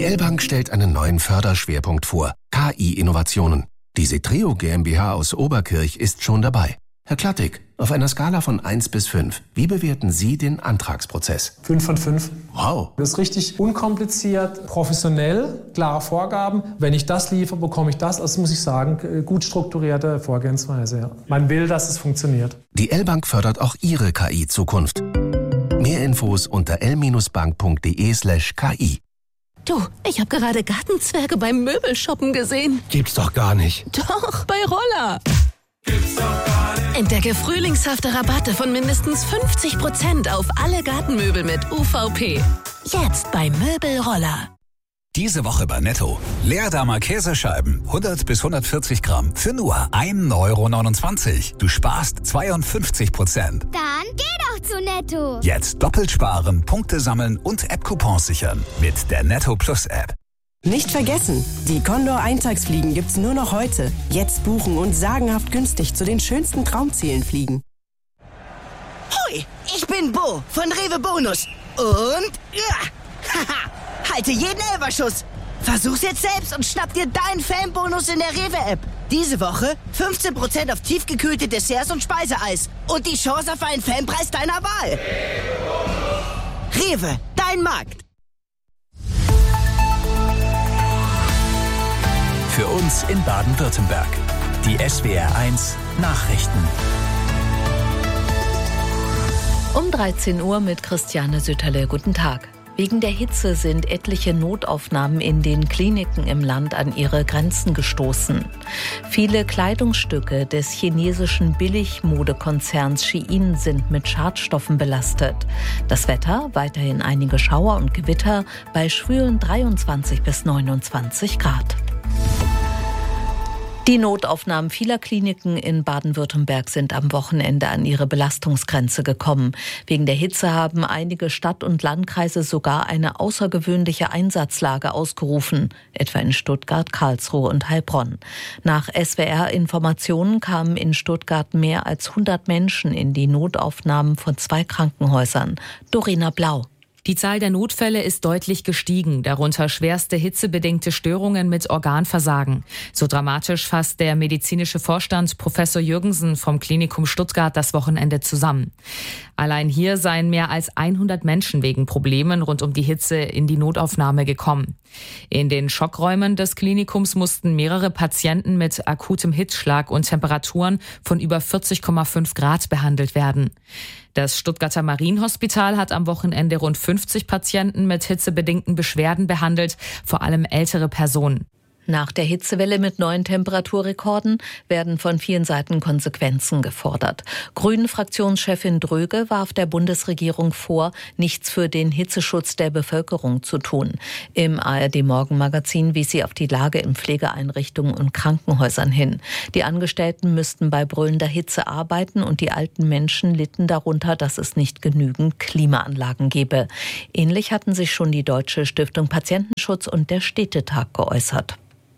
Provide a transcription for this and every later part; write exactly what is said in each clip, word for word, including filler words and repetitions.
L-Bank stellt einen neuen Förderschwerpunkt vor, K I-Innovationen. Die Setreo GmbH aus Oberkirch ist schon dabei. Herr Klattig, auf einer Skala von eins bis fünf, wie bewerten Sie den Antragsprozess? fünf von fünf. Wow. Das ist richtig unkompliziert, professionell, klare Vorgaben. Wenn ich das liefere, bekomme ich das. Also muss ich sagen, gut strukturierte Vorgehensweise. Ja. Man will, dass es funktioniert. Die L-Bank fördert auch Ihre K I-Zukunft. Mehr Infos unter l-bank.de slash ki. Du, ich habe gerade Gartenzwerge beim Möbelshoppen gesehen. Gibt's doch gar nicht. Doch, bei Roller. Gibt's doch gar nicht. Entdecke frühlingshafte Rabatte von mindestens fünfzig Prozent auf alle Gartenmöbel mit U V P. Jetzt bei Möbelroller. Diese Woche bei Netto. Leerdamer Käsescheiben, hundert bis hundertvierzig Gramm, für nur ein Euro neunundzwanzig. Du sparst zweiundfünfzig Prozent. Dann geh doch zu Netto. Jetzt doppelt sparen, Punkte sammeln und App-Coupons sichern mit der Netto Plus App. Nicht vergessen, die Condor Eintagsfliegen gibt's nur noch heute. Jetzt buchen und sagenhaft günstig zu den schönsten Traumzielen fliegen. Hui, ich bin Bo von Rewe Bonus. Und ja, haha, halte jeden Elferschuss. Versuch's jetzt selbst und schnapp dir deinen Fanbonus in der Rewe-App. Diese Woche fünfzehn Prozent auf tiefgekühlte Desserts und Speiseeis. Und die Chance auf einen Fanpreis deiner Wahl. Rewe, dein Markt. Für uns in Baden-Württemberg. Die S W R eins Nachrichten. Um dreizehn Uhr mit Christiane Sütterle. Guten Tag. Wegen der Hitze sind etliche Notaufnahmen in den Kliniken im Land an ihre Grenzen gestoßen. Viele Kleidungsstücke des chinesischen Billigmodekonzerns Shein sind mit Schadstoffen belastet. Das Wetter, weiterhin einige Schauer und Gewitter bei schwülen dreiundzwanzig bis neunundzwanzig Grad. Die Notaufnahmen vieler Kliniken in Baden-Württemberg sind am Wochenende an ihre Belastungsgrenze gekommen. Wegen der Hitze haben einige Stadt- und Landkreise sogar eine außergewöhnliche Einsatzlage ausgerufen, etwa in Stuttgart, Karlsruhe und Heilbronn. Nach S W R-Informationen kamen in Stuttgart mehr als hundert Menschen in die Notaufnahmen von zwei Krankenhäusern. Dorina Blau. Die Zahl der Notfälle ist deutlich gestiegen, darunter schwerste hitzebedingte Störungen mit Organversagen. So dramatisch fasst der medizinische Vorstand Professor Jürgensen vom Klinikum Stuttgart das Wochenende zusammen. Allein hier seien mehr als hundert Menschen wegen Problemen rund um die Hitze in die Notaufnahme gekommen. In den Schockräumen des Klinikums mussten mehrere Patienten mit akutem Hitzschlag und Temperaturen von über vierzig Komma fünf Grad behandelt werden. Das Stuttgarter Marienhospital hat am Wochenende rund fünfzig Patienten mit hitzebedingten Beschwerden behandelt, vor allem ältere Personen. Nach der Hitzewelle mit neuen Temperaturrekorden werden von vielen Seiten Konsequenzen gefordert. Grünen-Fraktionschefin Dröge warf der Bundesregierung vor, nichts für den Hitzeschutz der Bevölkerung zu tun. Im A R D-Morgenmagazin wies sie auf die Lage in Pflegeeinrichtungen und Krankenhäusern hin. Die Angestellten müssten bei brüllender Hitze arbeiten und die alten Menschen litten darunter, dass es nicht genügend Klimaanlagen gebe. Ähnlich hatten sich schon die Deutsche Stiftung Patientenschutz und der Städtetag geäußert.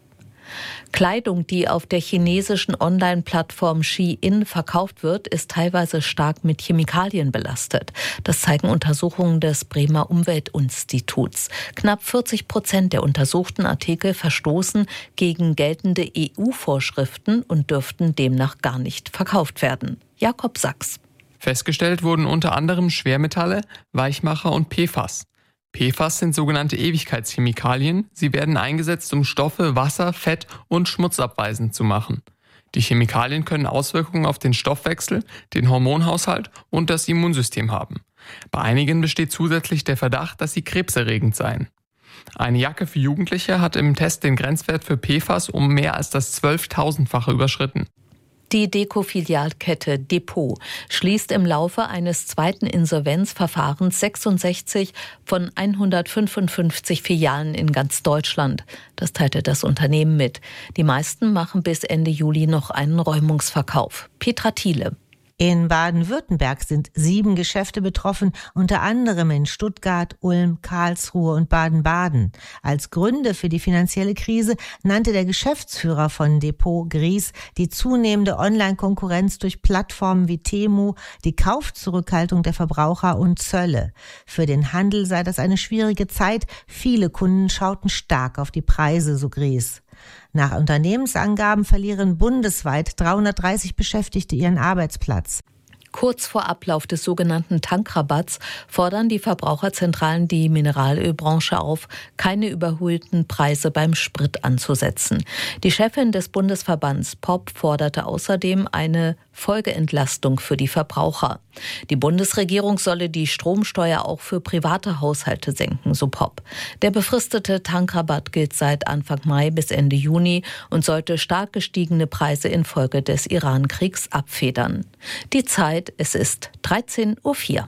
Kleidung, die auf der chinesischen Online-Plattform Shein verkauft wird, ist teilweise stark mit Chemikalien belastet. Das zeigen Untersuchungen des Bremer Umweltinstituts. Knapp vierzig Prozent der untersuchten Artikel verstoßen gegen geltende E U-Vorschriften und dürften demnach gar nicht verkauft werden. Jakob Sachs. Festgestellt wurden unter anderem Schwermetalle, Weichmacher und P F A S. P F A S sind sogenannte Ewigkeitschemikalien. Sie werden eingesetzt, um Stoffe, Wasser, Fett und Schmutz abweisend zu machen. Die Chemikalien können Auswirkungen auf den Stoffwechsel, den Hormonhaushalt und das Immunsystem haben. Bei einigen besteht zusätzlich der Verdacht, dass sie krebserregend seien. Eine Jacke für Jugendliche hat im Test den Grenzwert für P F A S um mehr als das zwölftausendfache überschritten. Die Deko-Filialkette Depot schließt im Laufe eines zweiten Insolvenzverfahrens sechsundsechzig von hundertfünfundfünfzig Filialen in ganz Deutschland. Das teilte das Unternehmen mit. Die meisten machen bis Ende Juli noch einen Räumungsverkauf. Petra Thiele. In Baden-Württemberg sind sieben Geschäfte betroffen, unter anderem in Stuttgart, Ulm, Karlsruhe und Baden-Baden. Als Gründe für die finanzielle Krise nannte der Geschäftsführer von Depot Gries die zunehmende Online-Konkurrenz durch Plattformen wie Temu, die Kaufzurückhaltung der Verbraucher und Zölle. Für den Handel sei das eine schwierige Zeit. Viele Kunden schauten stark auf die Preise, so Gries. Nach Unternehmensangaben verlieren bundesweit dreihundertdreißig Beschäftigte ihren Arbeitsplatz. Kurz vor Ablauf des sogenannten Tankrabatts fordern die Verbraucherzentralen die Mineralölbranche auf, keine überholten Preise beim Sprit anzusetzen. Die Chefin des Bundesverbands P O P forderte außerdem eine Folgeentlastung für die Verbraucher. Die Bundesregierung solle die Stromsteuer auch für private Haushalte senken, so P O P. Der befristete Tankrabatt gilt seit Anfang Mai bis Ende Juni und sollte stark gestiegene Preise infolge des Iran-Kriegs abfedern. Die Zeit, es ist dreizehn Uhr vier.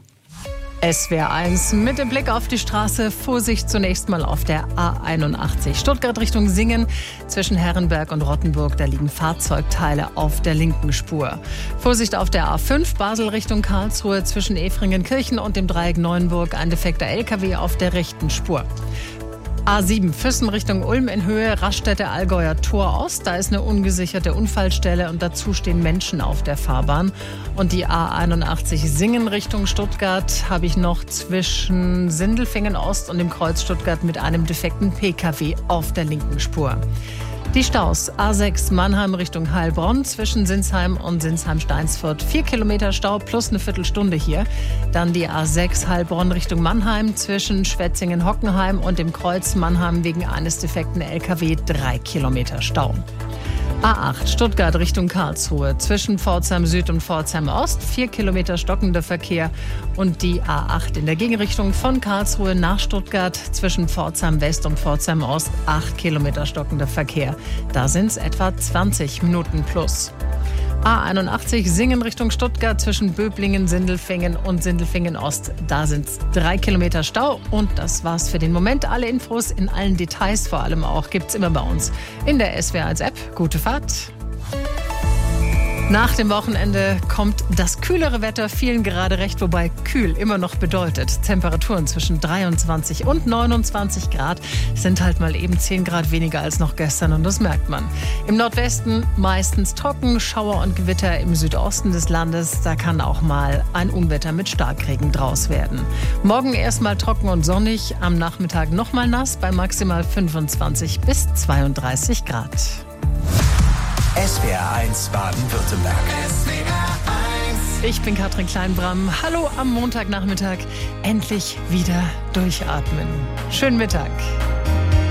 S W R eins mit dem Blick auf die Straße. Vorsicht zunächst mal auf der A einundachtzig. Stuttgart Richtung Singen. Zwischen Herrenberg und Rottenburg, da liegen Fahrzeugteile auf der linken Spur. Vorsicht auf der A fünf. Basel Richtung Karlsruhe. Zwischen Efringenkirchen und dem Dreieck Neuenburg ein defekter L K W auf der rechten Spur. A sieben, Füssen Richtung Ulm in Höhe, Raststätte Allgäuer Tor Ost. Da ist eine ungesicherte Unfallstelle und dazu stehen Menschen auf der Fahrbahn. Und die A einundachtzig Singen Richtung Stuttgart habe ich noch zwischen Sindelfingen Ost und dem Kreuz Stuttgart mit einem defekten P K W auf der linken Spur. Die Staus A sechs Mannheim Richtung Heilbronn zwischen Sinsheim und Sinsheim-Steinsfurt. Vier Kilometer Stau plus eine Viertelstunde hier. Dann die A sechs Heilbronn Richtung Mannheim zwischen Schwetzingen-Hockenheim und dem Kreuz Mannheim wegen eines defekten L K W. Drei Kilometer Stau. A acht Stuttgart Richtung Karlsruhe zwischen Pforzheim Süd und Pforzheim Ost. Vier Kilometer stockender Verkehr. Und die A acht in der Gegenrichtung von Karlsruhe nach Stuttgart zwischen Pforzheim West und Pforzheim Ost. Acht Kilometer stockender Verkehr. Da sind es etwa zwanzig Minuten plus. A einundachtzig Singen Richtung Stuttgart zwischen Böblingen, Sindelfingen und Sindelfingen Ost. Da sind es drei Kilometer Stau. Und das war's für den Moment. Alle Infos in allen Details vor allem auch gibt's immer bei uns in der S W R eins App. Gute Fahrt. Nach dem Wochenende kommt das kühlere Wetter, vielen gerade recht, wobei kühl immer noch bedeutet. Temperaturen zwischen dreiundzwanzig und neunundzwanzig Grad sind halt mal eben zehn Grad weniger als noch gestern und das merkt man. Im Nordwesten meistens trocken, Schauer und Gewitter im Südosten des Landes. Da kann auch mal ein Unwetter mit Starkregen draus werden. Morgen erstmal trocken und sonnig, am Nachmittag nochmal nass bei maximal fünfundzwanzig bis zweiunddreißig Grad. S W R eins Baden-Württemberg. S W R eins. Ich bin Katrin Kleinbram. Hallo am Montagnachmittag. Endlich wieder durchatmen. Schönen Mittag.